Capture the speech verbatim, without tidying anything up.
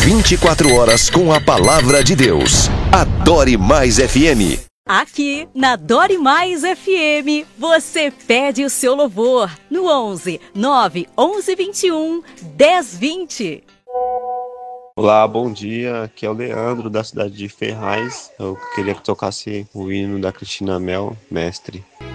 vinte e quatro horas com a palavra de Deus. Adore Mais F M. Aqui na Adore Mais F M, você pede o seu louvor no onze, nove onze, vinte e um, dez, vinte. Olá, bom dia. Aqui é o Leandro, da cidade de Ferraz. Eu queria que tocasse o hino da Cristina Mel, Mestre.